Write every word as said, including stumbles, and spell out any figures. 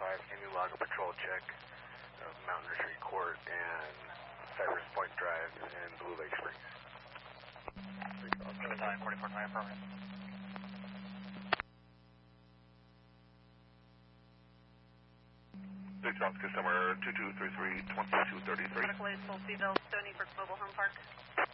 five, can you log a patrol check of Mountain Retreat Court and Cypress Point Drive in Blue Lake Springs? Battalion forty-four nine, affirmative. Six Oscar, somewhere two two three three, twenty-two thirty-three. Medical aid, full Seaville, Stony Brook Mobile Home Park.